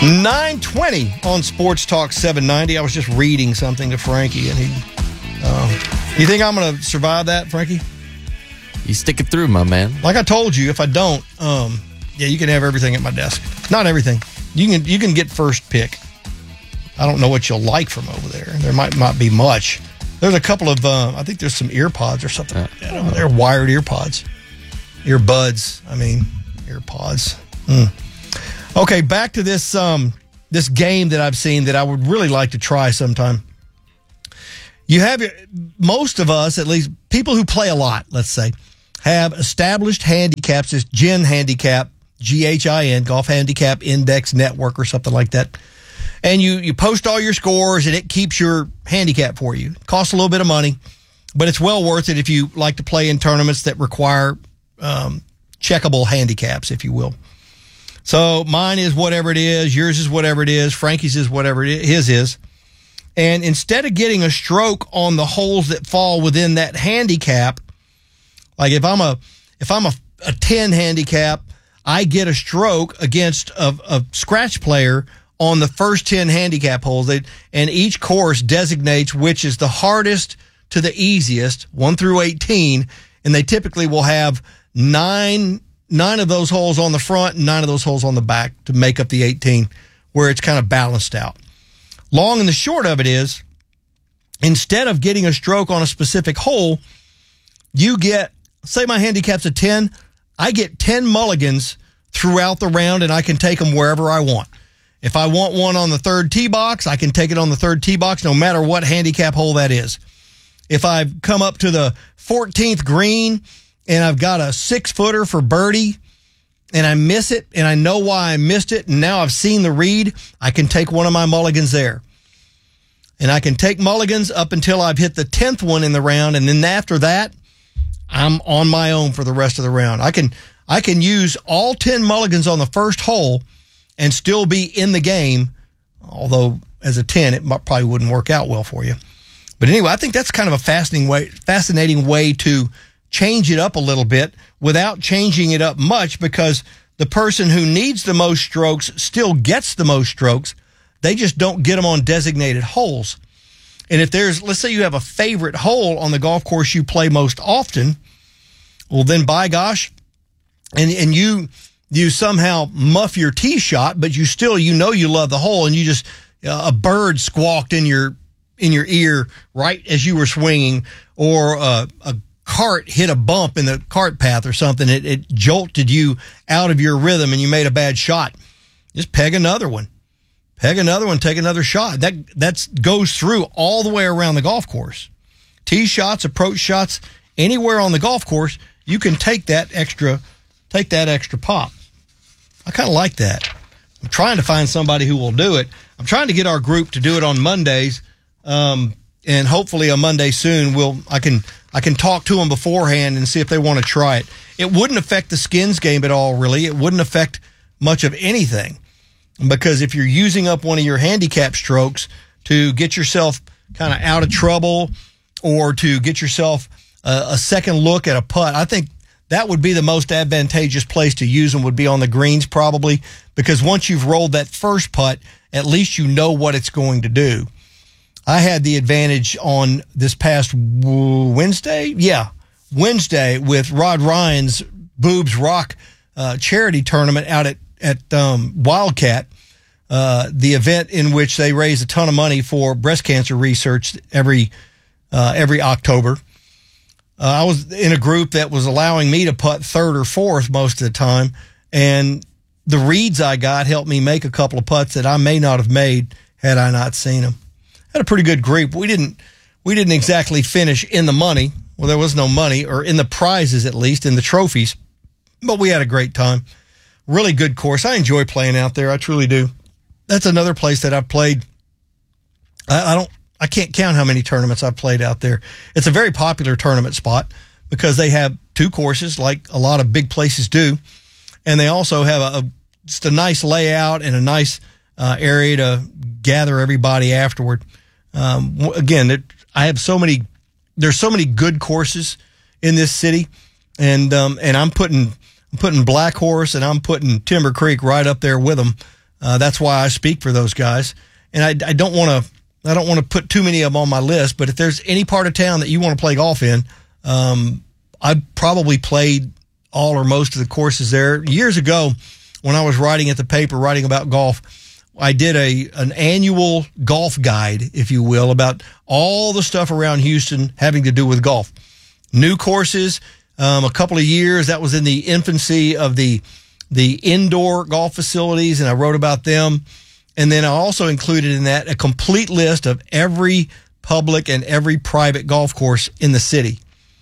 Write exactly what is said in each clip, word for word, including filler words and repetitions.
nine twenty on Sports Talk seven ninety. I was just reading something to Frankie, and he... Uh, you think I'm going to survive that, Frankie? You stick it through, my man. Like I told you, if I don't, um, yeah, you can have everything at my desk. Not everything. You can you can get first pick. I don't know what you'll like from over there. There might not be much. There's a couple of, uh, I think there's some ear pods or something like that over there. Wired ear pods. Earbuds. I mean, ear pods. Mm. Okay, back to this um, this game that I've seen that I would really like to try sometime. You have, most of us, at least people who play a lot, let's say, have established handicaps, this Gin Handicap, G H I N, Golf Handicap Index Network or something like that. And you, you post all your scores and it keeps your handicap for you. It costs a little bit of money, but it's well worth it if you like to play in tournaments that require um, checkable handicaps, if you will. So mine is whatever it is, yours is whatever it is, Frankie's is whatever it is, his is. And instead of getting a stroke on the holes that fall within that handicap, like if I'm a if I'm a, a ten handicap, I get a stroke against a, a scratch player on the first ten handicap holes. They, and each course designates which is the hardest to the easiest, one through eighteen, and they typically will have nine nine of those holes on the front and nine of those holes on the back to make up the eighteen, where it's kind of balanced out. Long and the short of it is, instead of getting a stroke on a specific hole, you get, say my handicap's a ten, I get ten mulligans throughout the round, and I can take them wherever I want. If I want one on the third tee box, I can take it on the third tee box, no matter what handicap hole that is. If I've come up to the fourteenth green, and I've got a six-footer for birdie, and I miss it, and I know why I missed it, and now I've seen the read, I can take one of my mulligans there. And I can take mulligans up until I've hit the tenth one in the round, and then after that, I'm on my own for the rest of the round. I can I can use all ten mulligans on the first hole and still be in the game, although as a ten, it probably wouldn't work out well for you. But anyway, I think that's kind of a fascinating way, fascinating way to change it up a little bit without changing it up much, because the person who needs the most strokes still gets the most strokes. They just don't get them on designated holes. And if there's, let's say you have a favorite hole on the golf course you play most often, well then by gosh, and, and you, you somehow muff your tee shot, but you still, you know, you love the hole, and you just, uh, a bird squawked in your, in your ear right as you were swinging, or uh, a cart hit a bump in the cart path or something. It, it jolted you out of your rhythm and you made a bad shot. Just peg another one. Peg another one, take another shot. That that's goes through all the way around the golf course. Tee shots, approach shots, anywhere on the golf course, you can take that extra, take that extra pop. I kind of like that. I'm trying to find somebody who will do it. I'm trying to get our group to do it on Mondays, um, and hopefully a Monday soon we'll I can I can talk to them beforehand and see if they want to try it. It wouldn't affect the skins game at all, really. It wouldn't affect much of anything, because if you're using up one of your handicap strokes to get yourself kind of out of trouble or to get yourself a, a second look at a putt, I think that would be the most advantageous place to use them, would be on the greens probably, because once you've rolled that first putt, at least you know what it's going to do. I had the advantage on this past Wednesday. Yeah, Wednesday with Rod Ryan's Boobs Rock uh, charity tournament out at, at um, Wildcat, uh, the event in which they raise a ton of money for breast cancer research every uh, every October. Uh, I was in a group that was allowing me to putt third or fourth most of the time, and the reads I got helped me make a couple of putts that I may not have made had I not seen them. Had a pretty good group. We didn't we didn't exactly finish in the money. Well, there was no money, or in the prizes at least, in the trophies. But we had a great time. Really good course. I enjoy playing out there. I truly do. That's another place that I've played. I, I don't. I can't count how many tournaments I've played out there. It's a very popular tournament spot because they have two courses, like a lot of big places do, and they also have a, a just a nice layout and a nice uh, area to gather everybody afterward. Um, again, it, I have so many, there's so many good courses in this city, and, um, and I'm putting, I'm putting Black Horse and I'm putting Timber Creek right up there with them. Uh, that's why I speak for those guys. And I, I don't want to I don't want to put too many of them on my list, but if there's any part of town that you want to play golf in, um, I probably played all or most of the courses there. Years ago, when I was writing at the paper, writing about golf, I did a an annual golf guide, if you will, about all the stuff around Houston having to do with golf. New courses, um, a couple of years, that was in the infancy of the the indoor golf facilities, and I wrote about them. And then I also included in that a complete list of every public and every private golf course in the city.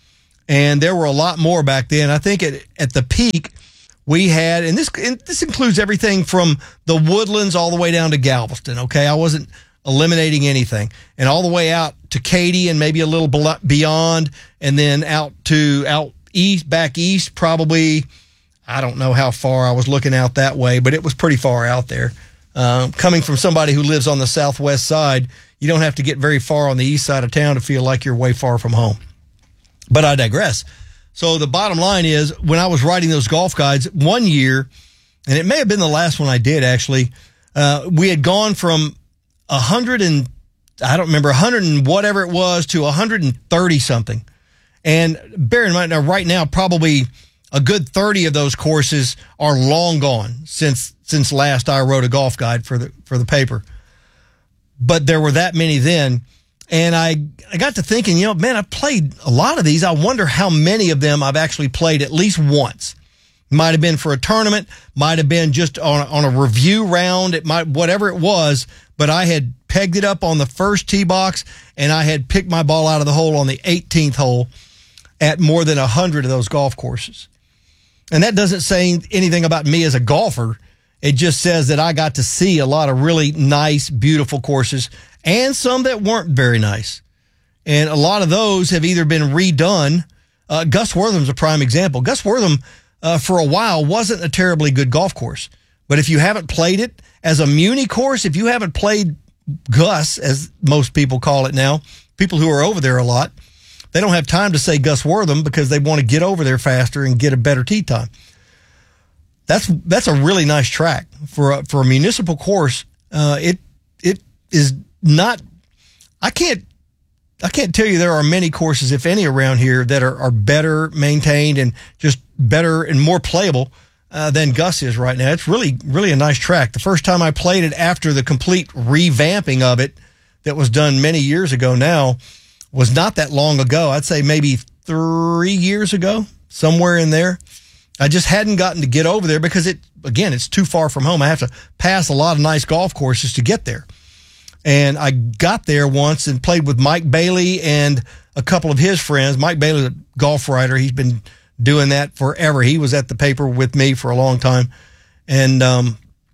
And there were a lot more back then. I think at, at the peak, we had, and this and this includes everything from the Woodlands all the way down to Galveston, okay? I wasn't eliminating anything. And all the way out to Katy and maybe a little beyond, and then out to out east, back east, probably, I don't know how far I was looking out that way, but it was pretty far out there. Uh, coming from somebody who lives on the southwest side, you don't have to get very far on the east side of town to feel like you're way far from home. But I digress. So the bottom line is, when I was writing those golf guides one year, and it may have been the last one I did actually, uh, we had gone from a hundred and I don't remember a hundred and whatever it was to a hundred and thirty something. And bear in mind, now right now probably a good thirty of those courses are long gone since since last I wrote a golf guide for the for the paper. But there were that many then, and I I got to thinking, you know, man, I've played a lot of these. I wonder how many of them I've actually played at least once. Might have been for a tournament, might have been just on on a review round, it might whatever it was, but I had pegged it up on the first tee box, and I had picked my ball out of the hole on the eighteenth hole at more than a hundred of those golf courses. And that doesn't say anything about me as a golfer. It just says that I got to see a lot of really nice, beautiful courses, and some that weren't very nice. And a lot of those have either been redone. Uh, Gus Wortham's a prime example. Gus Wortham, uh, for a while, wasn't a terribly good golf course. But if you haven't played it as a muni course, if you haven't played Gus, as most people call it now, people who are over there a lot, they don't have time to say Gus Wortham because they want to get over there faster and get a better tee time. That's that's a really nice track for a, for a municipal course. Uh, it it is not. I can't I can't tell you there are many courses, if any, around here that are, are better maintained and just better and more playable uh, than Gus is right now. It's really really a nice track. The first time I played it after the complete revamping of it that was done many years ago now was not that long ago. I'd say maybe three years ago, somewhere in there. I just hadn't gotten to get over there because it, again, it's too far from home. I have to pass a lot of nice golf courses to get there. And I got there once and played with Mike Bailey and a couple of his friends. Mike Bailey's a golf writer. He's been doing that forever. He was at the paper with me for a long time. And um,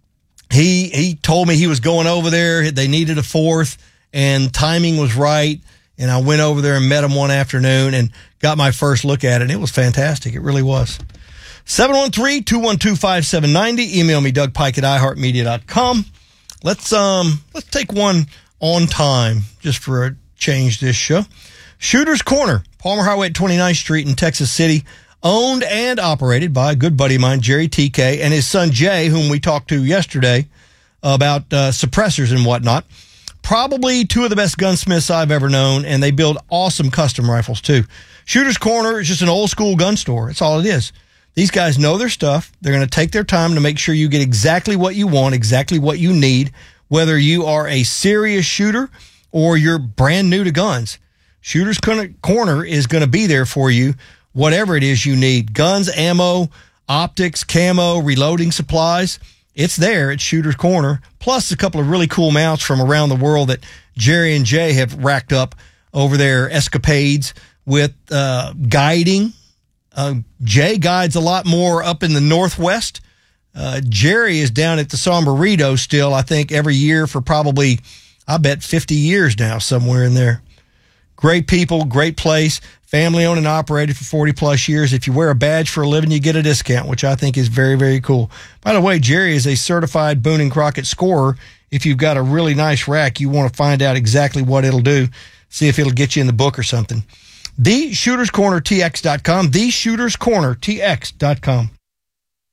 he he told me he was going over there. They needed a fourth, and timing was right. And I went over there and met him one afternoon and got my first look at it. It was fantastic. It really was. seven one three, two one two, five seven nine zero. Email me, Doug Pike at i heart media dot com. Let's um let's take one on time just for a change this show. Shooter's Corner, Palmer Highway at twenty-ninth Street in Texas City, owned and operated by a good buddy of mine, Jerry T K, and his son Jay, whom we talked to yesterday about uh, suppressors and whatnot. Probably two of the best gunsmiths I've ever known, and they build awesome custom rifles too. Shooter's Corner is just an old school gun store. That's all it is. These guys know their stuff. They're going to take their time to make sure you get exactly what you want, exactly what you need, whether you are a serious shooter or you're brand new to guns. Shooter's Corner is going to be there for you, whatever it is you need. Guns, ammo, optics, camo, reloading supplies. It's there at Shooter's Corner, plus a couple of really cool mounts from around the world that Jerry and Jay have racked up over their escapades with uh, guiding. Uh, Jay guides a lot more up in the Northwest. Uh, Jerry is down at the Sombrerito still, I think, every year for probably, I bet, fifty years now, somewhere in there. Great people, great place, family owned and operated for forty plus years. If you wear a badge for a living, you get a discount, which I think is very, very cool. By the way, Jerry is a certified Boone and Crockett scorer. If you've got a really nice rack, you want to find out exactly what it'll do. See if it'll get you in the book or something. the shooters corner T X dot com, the shooters corner T X dot com.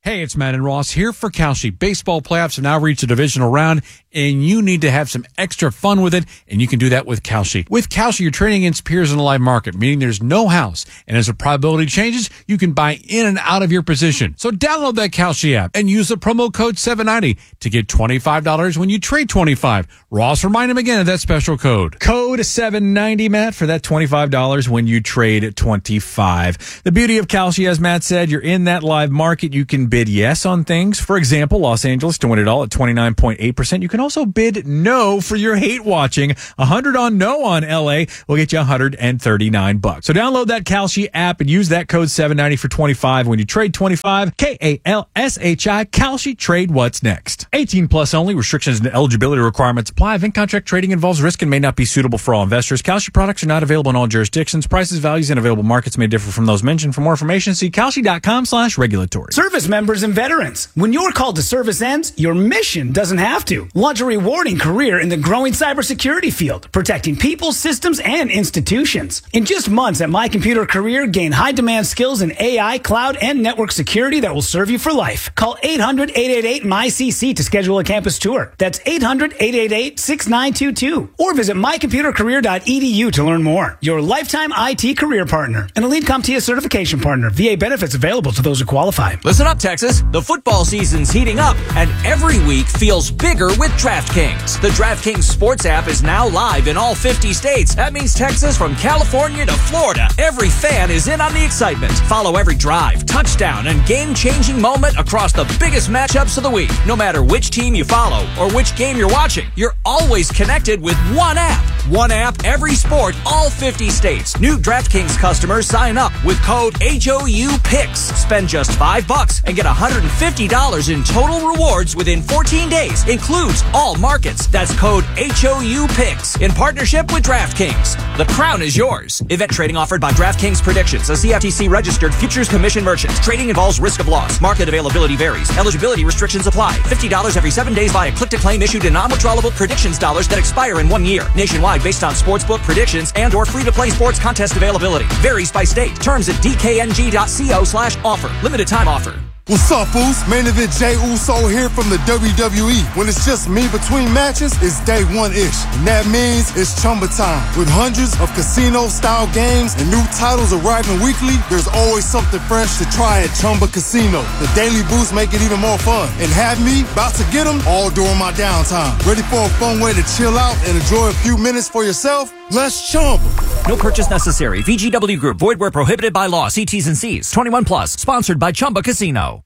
Hey, it's Matt and Ross here for Kalshi. Baseball playoffs have now reached the divisional round, and you need to have some extra fun with it, and you can do that with Kalshi. With Kalshi, you're trading against peers in the live market, meaning there's no house, and as the probability changes, you can buy in and out of your position. So download that Kalshi app and use the promo code seven ninety to get twenty-five dollars when you trade twenty-five dollars. Ross, remind him again of that special code. Code seven ninety, Matt, for that twenty-five dollars when you trade twenty-five dollars. The beauty of Kalshi, as Matt said, you're in that live market. You can bid yes on things. For example, Los Angeles to win it all at twenty-nine point eight percent. You can also bid no for your hate watching. one hundred on no on L A will get you one hundred thirty-nine bucks. So download that Kalshi app and use that code seven ninety for twenty-five when you trade twenty-five. K A L S H I. Kalshi. Trade what's next. eighteen plus only. Restrictions and eligibility requirements apply. Event contract trading involves risk and may not be suitable for all investors. Kalshi products are not available in all jurisdictions. Prices, values, and available markets may differ from those mentioned. For more information, see Kalshi.com slash regulatory. Service members and veterans. When your call to service ends, your mission doesn't have to. Launch a rewarding career in the growing cybersecurity field, protecting people, systems, and institutions. In just months at My Computer Career, gain high-demand skills in A I, cloud, and network security that will serve you for life. Call eight hundred, eight eight eight, M Y C C to schedule a campus tour. That's eight hundred, eight eight eight, six nine two two. Or visit my computer career dot e d u to learn more. Your lifetime I T career partner. And a Elite CompTIA certification partner. V A benefits available to those who qualify. Listen up, Texas. The football season's heating up, and every week feels bigger with DraftKings. The DraftKings Sports app is now live in all fifty states. That means Texas from California to Florida. Every fan is in on the excitement. Follow every drive, touchdown, and game-changing moment across the biggest matchups of the week. No matter which team you follow or which game you're watching, you're always connected with one app. One app, every sport, all fifty states. New DraftKings customers sign up with code H O U Picks. Spend just five bucks and get one hundred fifty dollars in total rewards within fourteen days. Includes all markets. That's code H O U Picks in partnership with DraftKings. The crown is yours. Event trading offered by DraftKings Predictions, a C F T C registered futures commission merchant. Trading involves risk of loss. Market availability varies. Eligibility restrictions apply. fifty dollars every seven days via click-to-claim issued in non-withdrawable predictions dollars that expire in one year. Nationwide based on sportsbook predictions and or free-to-play sports contest availability. Varies by state. Terms at d k n g dot co slash offer. Limited time offer. What's up, Foos? Main event Jey Uso here from the W W E. When it's just me between matches, it's day one-ish. And that means it's Chumba time. With hundreds of casino-style games and new titles arriving weekly, there's always something fresh to try at Chumba Casino. The daily boosts make it even more fun. And have me about to get them all during my downtime. Ready for a fun way to chill out and enjoy a few minutes for yourself? Let's Chumba. No purchase necessary. V G W Group. Void where prohibited by law. See T's and C's. twenty-one plus. Sponsored by Chumba Casino.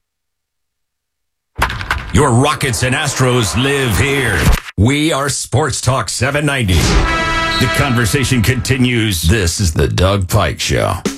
Your Rockets and Astros live here. We are Sports Talk seven ninety. The conversation continues. This is the Doug Pike Show.